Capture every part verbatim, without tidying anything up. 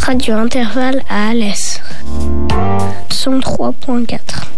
Radio Intervalle à Alès. cent trois point quatre.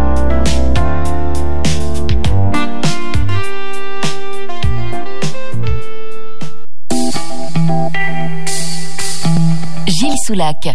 Gilles Soulac.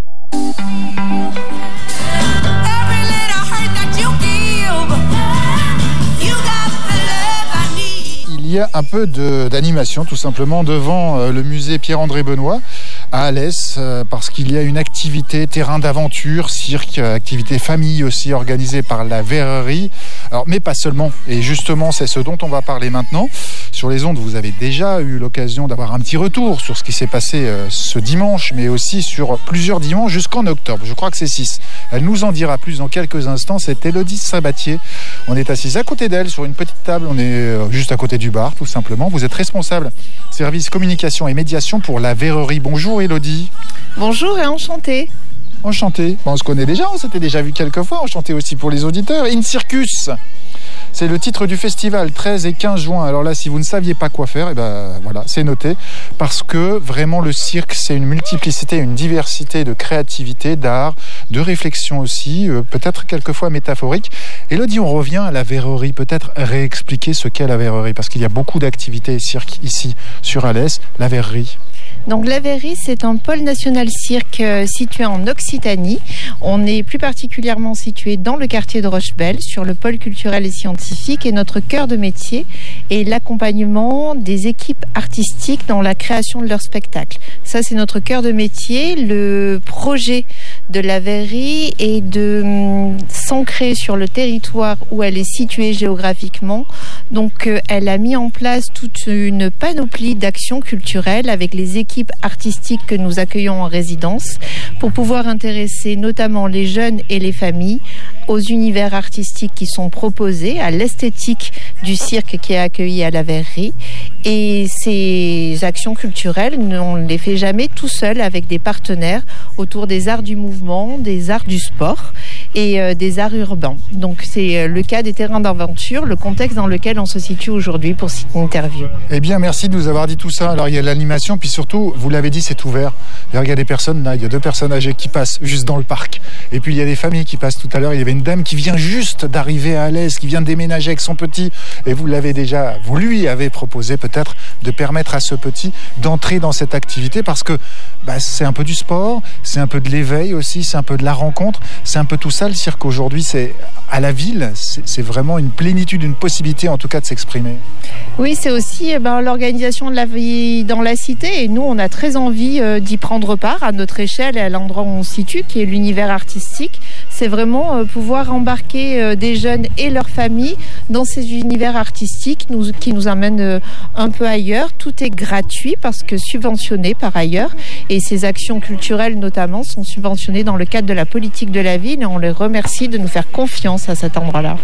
Il y a un peu de, d'animation tout simplement devant euh, le musée Pierre-André Benoît à Alès, euh, parce qu'il y a une activité terrain d'aventure, cirque, euh, activité famille aussi organisée par la Verrerie. Alors, mais pas seulement. Et justement, c'est ce dont on va parler maintenant. Sur les ondes, vous avez déjà eu l'occasion d'avoir un petit retour sur ce qui s'est passé euh, ce dimanche, mais aussi sur plusieurs dimanches jusqu'en octobre. Je crois que c'est six. Elle nous en dira plus dans quelques instants. C'est Élodie Sabatier. On est assis à côté d'elle sur une petite table. On est euh, juste à côté du bar, tout simplement. Vous êtes responsable service communication et médiation pour la Verrerie. Bonjour Élodie. Bonjour et enchantée. Enchanté. Bon, on se connaît déjà, on s'était déjà vu quelques fois. Enchanté aussi pour les auditeurs. In Circus, c'est le titre du festival, treize et quinze juin. Alors là, si vous ne saviez pas quoi faire, eh ben, voilà, c'est noté. Parce que vraiment, le cirque, c'est une multiplicité, une diversité de créativité, d'art, de réflexion aussi, euh, peut-être quelquefois métaphorique. Élodie, on revient à la Verrerie. Peut-être réexpliquer ce qu'est la Verrerie, parce qu'il y a beaucoup d'activités cirque ici sur Alès. La Verrerie. Donc la Verrerie, c'est un pôle national cirque euh, situé en Occitanie. On est plus particulièrement situé dans le quartier de Rochebelle, sur le pôle culturel et scientifique. Et notre cœur de métier est l'accompagnement des équipes artistiques dans la création de leurs spectacles. Ça, c'est notre cœur de métier. Le projet de la Verrerie est de hum, s'ancrer sur le territoire où elle est située géographiquement. Donc euh, elle a mis en place toute une panoplie d'actions culturelles avec les équipes artistiques que nous accueillons en résidence pour pouvoir intéresser notamment les jeunes et les familles aux univers artistiques qui sont proposés, à l'esthétique du cirque qui est accueilli à la Verrerie. Et ces actions culturelles, on ne les fait jamais tout seul, avec des partenaires autour des arts du mouvement, des arts du sport et euh, des arts urbains. Donc c'est le cas des terrains d'aventure, le contexte dans lequel on se situe aujourd'hui pour cette interview. Eh bien, merci de nous avoir dit tout ça. Alors, il y a l'animation, puis surtout, vous l'avez dit, c'est ouvert. Il y a des personnes, là, il y a deux personnes âgées qui passent juste dans le parc. Et puis, il y a des familles qui passent tout à l'heure. Il y avait une dame qui vient juste d'arriver à Alès, qui vient de déménager avec son petit. Et vous l'avez déjà, vous lui avez proposé peut-être de permettre à ce petit d'entrer dans cette activité parce que bah, c'est un peu du sport, c'est un peu de l'éveil aussi, c'est un peu de la rencontre, c'est un peu tout ça. Le cirque aujourd'hui, c'est à la ville, c'est, c'est vraiment une plénitude, une possibilité en tout cas de s'exprimer. Oui, c'est aussi eh ben, l'organisation de la vie dans la cité et nous, on a très envie euh, d'y prendre part à notre échelle et à l'endroit où on se situe, qui est l'univers artistique. C'est vraiment euh, pouvoir embarquer euh, des jeunes et leurs familles dans ces univers artistiques nous, qui nous amènent euh, un peu ailleurs. Tout est gratuit parce que subventionné par ailleurs et ces actions culturelles notamment sont subventionnées dans le cadre de la politique de la ville et on les remercie de nous faire confiance à cet endroit-là.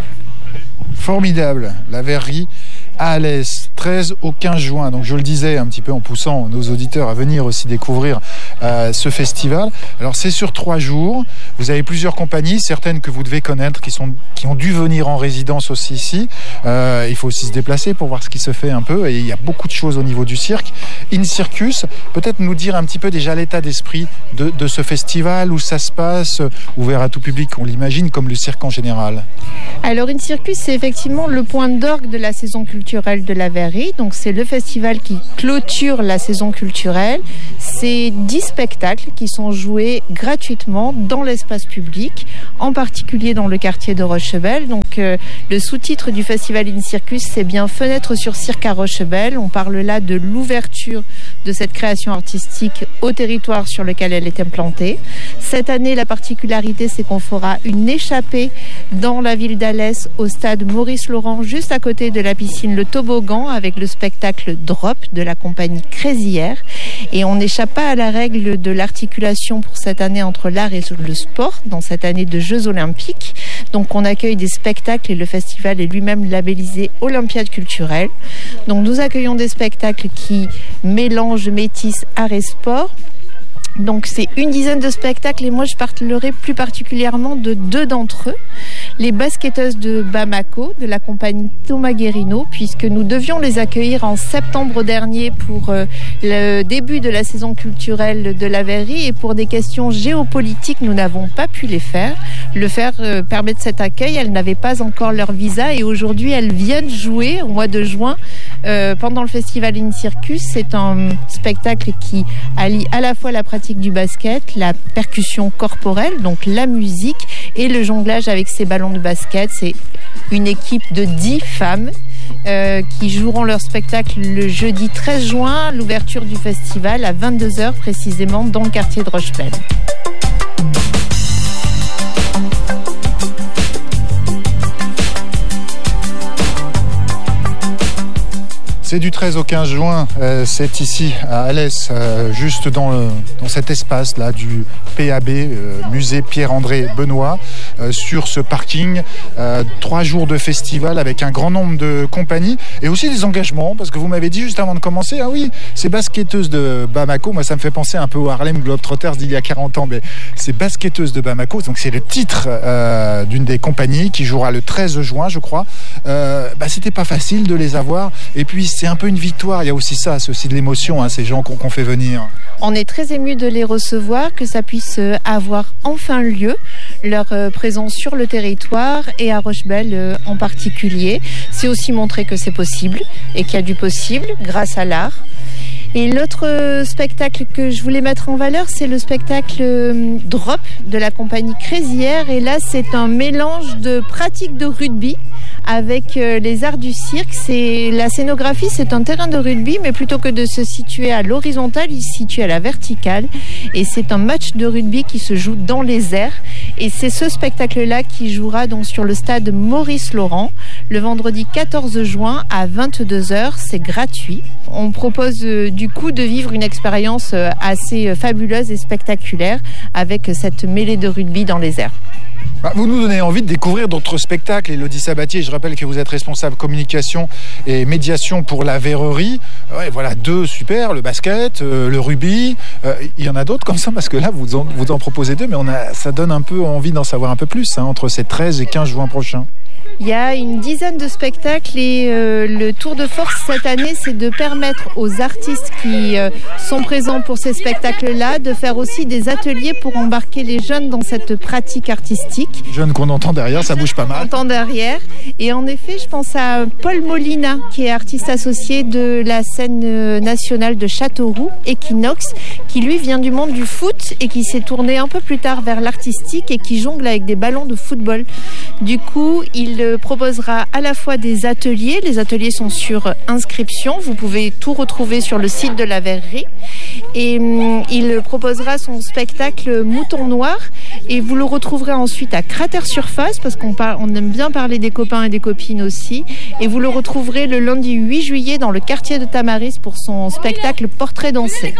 Formidable, la Verrerie à Alès, treize au quinze juin. Donc je le disais un petit peu en poussant nos auditeurs à venir aussi découvrir euh, ce festival. Alors c'est sur trois jours. Vous avez plusieurs compagnies, certaines que vous devez connaître, qui sont qui ont dû venir en résidence aussi ici. Euh, il faut aussi se déplacer pour voir ce qui se fait un peu. Et il y a beaucoup de choses au niveau du cirque. In Circus, peut-être nous dire un petit peu déjà l'état d'esprit de, de ce festival, où ça se passe, ouvert à tout public, on l'imagine, comme le cirque en général. Alors In Circus, c'est effectivement le point d'orgue de la saison culturelle de la Verrerie. Donc c'est le festival qui clôture la saison culturelle. C'est dix spectacles qui sont joués gratuitement dans l'espace public, en particulier dans le quartier de Rochebelle. Donc euh, le sous-titre du festival In Circus, c'est bien Fenêtre sur cirque à Rochebelle. On parle là de l'ouverture de cette création artistique au territoire sur lequel elle est implantée. Cette année, la particularité, c'est qu'on fera une échappée dans la ville d'Alès au stade Maurice Laurent, juste à côté de la piscine Le Toboggan, avec le spectacle Drop de la compagnie Craisière. Et on n'échappe pas à la règle de l'articulation pour cette année entre l'art et le sport, dans cette année de Jeux Olympiques. Donc on accueille des spectacles et le festival est lui-même labellisé Olympiade culturelle. Donc nous accueillons des spectacles qui mélangent, métissent art et sport. Donc c'est une dizaine de spectacles et moi je parlerai plus particulièrement de deux d'entre eux. Les basketteuses de Bamako, de la compagnie Thomas Guérino, puisque nous devions les accueillir en septembre dernier pour euh, le début de la saison culturelle de la Verrerie, et pour des questions géopolitiques, nous n'avons pas pu les faire. Le faire euh, permettre cet accueil, elles n'avaient pas encore leur visa et aujourd'hui elles viennent jouer au mois de juin euh, pendant le festival In Circus. C'est un spectacle qui allie à la fois la pratique du basket, la percussion corporelle, donc la musique, et le jonglage avec ses ballons de basket. C'est une équipe de dix femmes euh, qui joueront leur spectacle le jeudi treize juin, l'ouverture du festival à vingt-deux heures précisément dans le quartier de Rochebelle. C'est du treize au quinze juin, euh, c'est ici à Alès, euh, juste dans, le, dans cet espace-là du P A B, euh, musée Pierre-André Benoît, euh, sur ce parking. Euh, trois jours de festival avec un grand nombre de compagnies et aussi des engagements, parce que vous m'avez dit juste avant de commencer, ah oui, ces basketteuses de Bamako, moi ça me fait penser un peu au Harlem Globetrotters d'il y a quarante ans, mais ces basketteuses de Bamako, donc c'est le titre euh, d'une des compagnies qui jouera le treize juin, je crois. Euh, bah, c'était pas facile de les avoir, et puis c'est un peu une victoire, il y a aussi ça, c'est aussi de l'émotion, hein, ces gens qu'on, qu'on fait venir. On est très émus de les recevoir, que ça puisse avoir enfin lieu, leur présence sur le territoire et à Rochebelle en particulier. C'est aussi montrer que c'est possible et qu'il y a du possible grâce à l'art. Et l'autre spectacle que je voulais mettre en valeur, c'est le spectacle Drop de la compagnie Crézière. Et là, c'est un mélange de pratique de rugby avec les arts du cirque. C'est, la scénographie, c'est un terrain de rugby, mais plutôt que de se situer à l'horizontale, il se situe à la verticale. Et c'est un match de rugby qui se joue dans les airs. Et c'est ce spectacle-là qui jouera donc sur le stade Maurice Laurent le vendredi quatorze juin à vingt-deux heures. C'est gratuit. On propose euh, du coup de vivre une expérience euh, assez euh, fabuleuse et spectaculaire avec euh, cette mêlée de rugby dans les airs. Bah, vous nous donnez envie de découvrir d'autres spectacles. Élodie Sabatier, je rappelle que vous êtes responsable communication et médiation pour la Verrerie. Ouais, voilà, deux super, le basket, euh, le rugby. Euh, il y en a d'autres comme ça, parce que là, vous en, vous en proposez deux, mais on a, ça donne un peu envie d'en savoir un peu plus, hein, entre ces treize et quinze juin prochains. Il y a une dizaine de spectacles et euh, le tour de force cette année, c'est de permettre aux artistes qui euh, sont présents pour ces spectacles-là de faire aussi des ateliers pour embarquer les jeunes dans cette pratique artistique. Jeunes qu'on entend derrière, ça bouge pas mal. On entend derrière. Et en effet, je pense à Paul Molina, qui est artiste associé de la scène nationale de Châteauroux, Equinox, qui lui vient du monde du foot et qui s'est tourné un peu plus tard vers l'artistique et qui jongle avec des ballons de football. Du coup, il proposera à la fois des ateliers. Les ateliers sont sur inscription. Vous pouvez tout retrouver sur le site de la Verrerie. Et hum, il proposera son spectacle Mouton Noir. Et vous le retrouverez ensuite à Cratère Surface, parce qu'on par- on aime bien parler des copains et des copines aussi. Et vous le retrouverez le lundi huit juillet dans le quartier de Tamaris pour son spectacle Portrait dansé.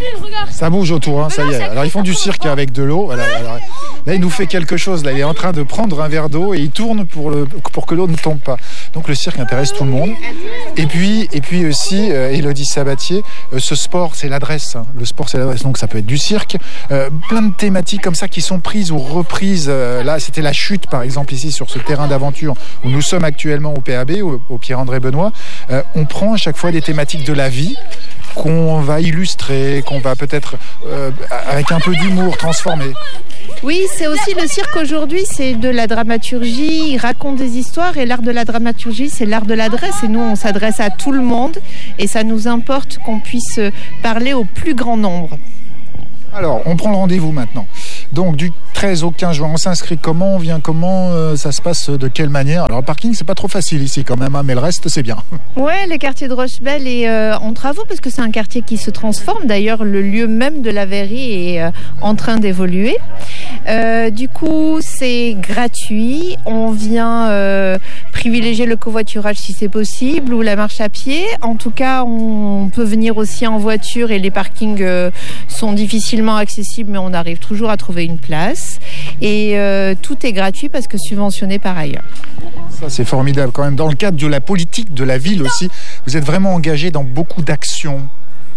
Ça bouge autour, hein, ça y est. Alors ils font du cirque avec de l'eau. Voilà, alors, là, il nous fait quelque chose. Là, il est en train de prendre un verre d'eau et il tourne pour, le, pour que l'eau ne tombe pas. Donc le cirque intéresse tout le monde. Et puis, et puis aussi, euh, Élodie Sabatier, euh, ce sport, c'est l'adresse. Hein. Le sport, c'est l'adresse. Donc ça peut être du cirque. Euh, plein de thématiques comme ça qui sont prises ou reprises. Euh, là, c'était la chute, par exemple, ici, sur ce terrain d'aventure où nous sommes actuellement au P A B, au, au Pierre-André Benoît. Euh, on prend à chaque fois des thématiques de la vie qu'on va illustrer, qu'on va peut-être, euh, avec un peu d'humour, transformer. Oui, c'est aussi le cirque aujourd'hui, c'est de la dramaturgie, il raconte des histoires et l'art de la dramaturgie, c'est l'art de l'adresse et nous, on s'adresse à tout le monde et ça nous importe qu'on puisse parler au plus grand nombre. Alors, on prend le rendez-vous maintenant. Donc, du treize au quinze juin, on s'inscrit comment, on vient comment, euh, ça se passe de quelle manière? Alors, le parking, c'est pas trop facile ici quand même, hein, mais le reste, c'est bien. Ouais, le quartier de Rochebelle est euh, en travaux parce que c'est un quartier qui se transforme. D'ailleurs, le lieu même de la Verrerie est euh, en train d'évoluer. Euh, du coup, c'est gratuit. On vient euh, privilégier le covoiturage si c'est possible ou la marche à pied. En tout cas, on peut venir aussi en voiture et les parkings euh, sont difficilement accessibles, mais on arrive toujours à trouver une place. Et euh, tout est gratuit parce que subventionné par ailleurs. Ça, c'est formidable quand même. Dans le cadre de la politique de la ville aussi, vous êtes vraiment engagé dans beaucoup d'actions.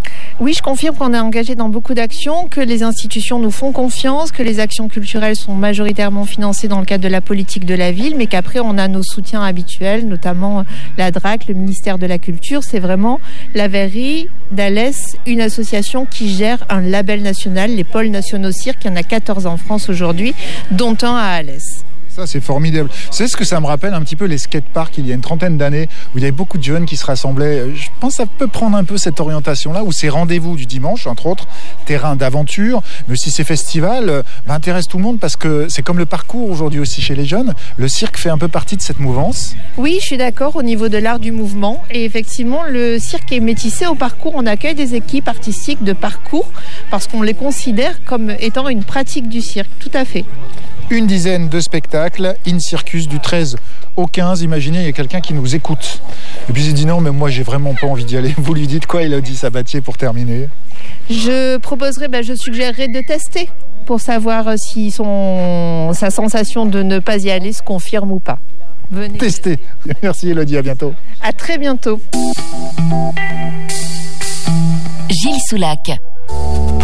Oui, je confirme qu'on est engagé dans beaucoup d'actions, que les institutions nous font confiance, que les actions culturelles sont majoritairement financées dans le cadre de la politique de la ville, mais qu'après on a nos soutiens habituels, notamment la D R A C, le ministère de la Culture. C'est vraiment la verrerie d'Alès, une association qui gère un label national, les pôles nationaux cirque. Il y en a quatorze en France aujourd'hui, dont un à Alès. Ça, c'est formidable. C'est ce que ça me rappelle un petit peu les skateparks il y a une trentaine d'années, où il y avait beaucoup de jeunes qui se rassemblaient. Je pense que ça peut prendre un peu cette orientation-là, où ces rendez-vous du dimanche, entre autres, terrain d'aventure, mais aussi ces festivals, bah, intéressent tout le monde parce que c'est comme le parcours aujourd'hui aussi chez les jeunes. Le cirque fait un peu partie de cette mouvance. Oui, je suis d'accord au niveau de l'art du mouvement. Et effectivement, le cirque est métissé au parcours. On accueille des équipes artistiques de parcours parce qu'on les considère comme étant une pratique du cirque. Tout à fait. Une dizaine de spectacles, In Circus du treize au quinze. Imaginez, il y a quelqu'un qui nous écoute. Et puis il dit non, mais moi j'ai vraiment pas envie d'y aller. Vous lui dites quoi, Elodie Sabatier, pour terminer? Je proposerais, ben, je suggérerais de tester pour savoir si son, sa sensation de ne pas y aller se confirme ou pas. Venez tester. Merci Elodie, à bientôt. À très bientôt. Gilles Soulac.